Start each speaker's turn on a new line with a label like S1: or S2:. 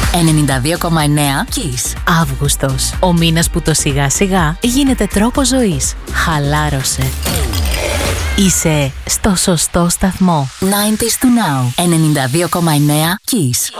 S1: 92,9 Kiss.
S2: Αύγουστος. Ο μήνας που το σιγά σιγά γίνεται τρόπο ζωής. Χαλάρωσε. Είσαι στο σωστό σταθμό.
S1: 90s to now. 92,9 Kiss.